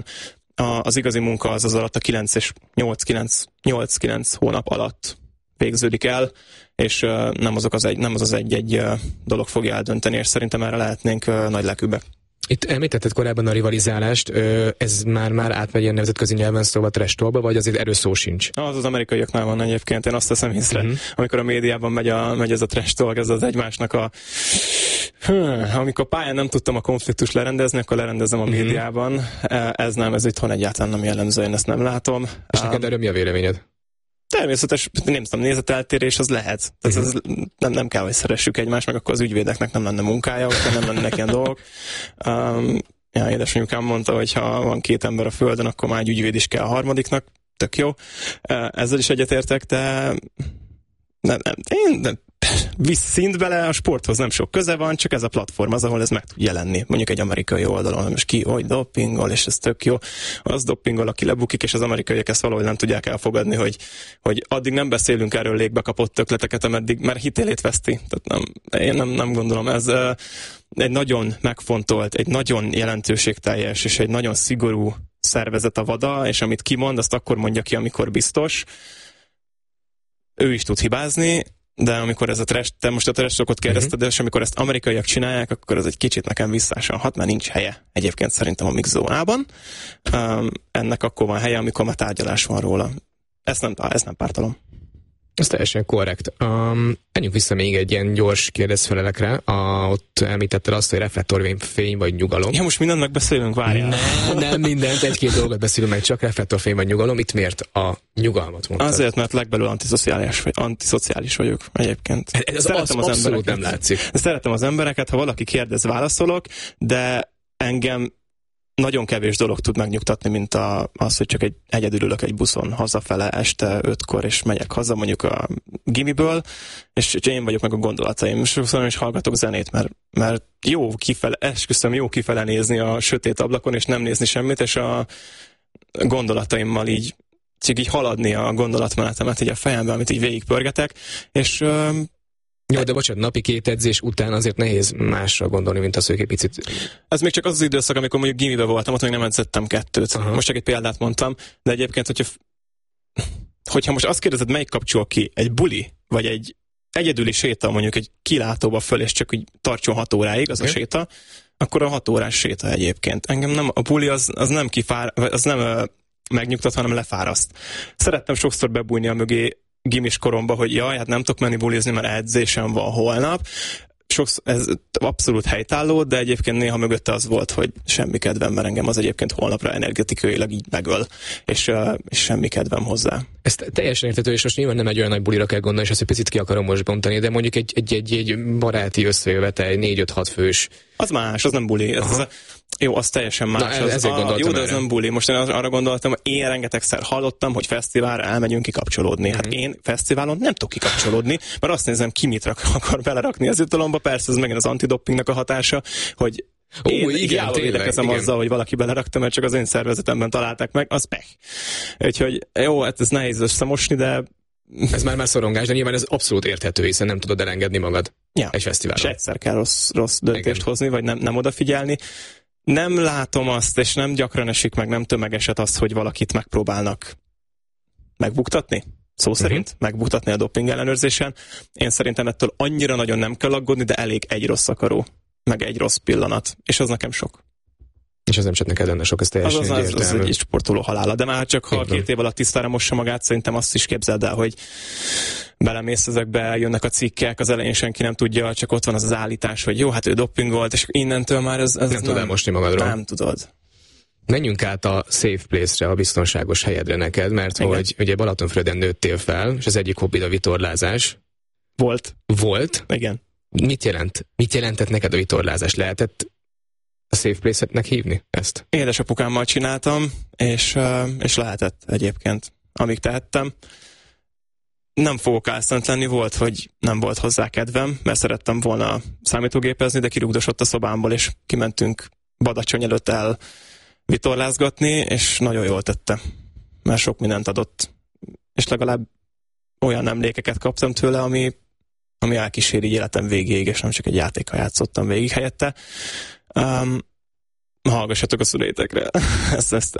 Az igazi munka az alatt a 9 és 8-9 hónap alatt végződik el, és nem az egy dolog fogja eldönteni, és szerintem erre lehetnénk nagylelkűbbek. Itt említetted korábban a rivalizálást, ez már átmegy ilyen nemzetközi nyelven szóval trash talkba, vagy azért erről szó sincs? Az amerikaiaknál van egyébként, én azt teszem észre, amikor a médiában megy ez a trash talk, ez az egymásnak amikor pályán nem tudtam a konfliktust lerendezni, akkor lerendezem a médiában. Ez itthon egyáltalán nem jellemző, én ezt nem látom. És neked erről mi a véleményed? Természetes, nem tudom, nézeteltérés az lehet. Ez nem kell, hogy szeressük egymást, meg akkor az ügyvédeknek nem lenne munkája, akkor nem lennének ilyen dolgok. Édesanyukám mondta, hogy ha van 2 ember a földön, akkor már egy ügyvéd is kell a harmadiknak. Tök jó. Ezzel is egyetértek, de én visz szint bele, a sporthoz nem sok köze van, csak ez a platform az, ahol ez meg tud jelenni. Mondjuk egy amerikai oldalon, most ki, hogy dopingol, és ez tök jó. Az dopingol, aki lebukik, és az amerikaiak ezt valahogy nem tudják elfogadni, hogy addig nem beszélünk erről légbe kapott tökleteket, ameddig, mert hitélét veszti. Tehát én nem gondolom. Ez egy nagyon megfontolt, egy nagyon jelentőségteljes, és egy nagyon szigorú szervezet a VADA, és amit kimond, azt akkor mondja ki, amikor biztos. Ő is tud hibázni, de amikor ez te most a trash talkot kérdezted, és amikor ezt amerikaiak csinálják, akkor ez egy kicsit nekem visszásan hat, mert nincs helye. Egyébként szerintem a mix zónában. Ennek akkor van helye, amikor már tárgyalás van róla. Ez nem pártalom. Ez teljesen korrekt. Menjünk vissza még egy ilyen gyors kérdezfelelekre. Ott említetted azt, hogy reflektorfény vagy nyugalom. Ja, most mindent megbeszélünk, várjál. Nem mindent, 1-2 dolgot beszélünk meg, csak reflektorfény vagy nyugalom. Itt miért a nyugalmat mondtad? Azért, mert legbelül antiszociális vagyok egyébként. Ez abszolút nem látszik. Szeretem az embereket, ha valaki kérdez, válaszolok, de engem nagyon kevés dolog tud megnyugtatni, mint az, hogy csak egyedül ülök egy buszon hazafele este 5-kor, és megyek haza mondjuk a gimiből, és én vagyok meg a gondolataim. És sokszor is hallgatok zenét, mert jó kifele nézni a sötét ablakon, és nem nézni semmit, és a gondolataimmal így haladni a gondolatmenetemet így a fejemben, amit így végigpörgetek, és jó, de bocsánat, napi 2 edzés után azért nehéz másra gondolni, mint az, hogy egy picit... Ez még csak az időszak, amikor mondjuk gimibe voltam, ott még nem edzettem 2. Aha. Most csak egy példát mondtam, de egyébként, hogyha most azt kérdezed, melyik kapcsol ki, egy buli, vagy egy egyedüli séta, mondjuk egy kilátóba föl, és csak úgy tartson 6 óráig az a séta, akkor a 6 órás séta egyébként. Engem nem, a buli az nem megnyugtat, hanem lefáraszt. Szerettem sokszor bebújni a mögé gimis koromba, hogy jaj, hát nem tudok menni bulizni, mert edzésem van holnap. Ez abszolút helytálló, de egyébként néha mögötte az volt, hogy semmi kedvem, mert engem az egyébként holnapra energetikailag így megöl, és semmi kedvem hozzá. Ez teljesen érthető, és most nyilván nem egy olyan nagy bulira kell gondolni, és ezt egy picit ki akarom most bontani, de mondjuk egy baráti összejövetel, egy 4-5-6 fős. Az más, az nem buli. Jó, az teljesen más. Jó, de az nem buli. Most én arra gondoltam, hogy én rengetegszer hallottam, hogy fesztiválra elmegyünk kikapcsolódni. Hát én fesztiválon nem tudok kikapcsolódni, mert azt nézem, ki mit akar belerakni az jutalomba. Persze ez megint az antidopingnak a hatása, hogy én védekezem azzal, hogy valaki belerakta, mert csak az én szervezetemben találták meg, az pech. Úgyhogy jó, hát ez nehéz összemosni, de ez már szorongás, de nyilván ez abszolút érthető, hiszen nem tudod elengedni magad egy fesztiválon. És egyszer kell rossz döntést hozni, vagy nem odafigyelni. Nem látom azt, és nem gyakran esik meg, nem tömegeset azt, hogy valakit megpróbálnak megbuktatni. Szó szerint megbuktatni a doping ellenőrzésen. Én szerintem ettől annyira nagyon nem kell aggódni, de elég egy rossz akaró, meg egy rossz pillanat. És az nekem sok. És az nem csak neked lenne sok, ez teljesen egyértelmű. Az egy sportoló halála. De már csak ha 2 év alatt tisztára mossa magát, szerintem azt is képzeld el, hogy belemész ezekbe, jönnek a cikkek, az elején senki nem tudja, csak ott van az állítás, hogy jó, hát ő dopingolt, és innentől már ez nem tudod elmosni magadról. Nem tudod. Menjünk át a safe place-re, a biztonságos helyedre neked, mert hogy ugye Balatonfüreden nőttél fel, és az egyik hobbid a vitorlázás. Volt? Igen. Mit jelentett neked a vitorlázás? Lehetett a safe place-etnek hívni ezt? Édesapukámmal csináltam, és lehetett egyébként, amíg tehettem. Nem fogok álszent lenni, volt, hogy nem volt hozzá kedvem, mert szerettem volna számítógépezni, de kirúgdosott a szobámból, és kimentünk Badacsony előtt el vitorlázgatni, és nagyon jól tette, mert sok mindent adott. És legalább olyan emlékeket kaptam tőle, ami elkíséri életem végéig, és nem csak egy játékkal játszottam végig helyette. hallgassatok a szüleitekre. ezt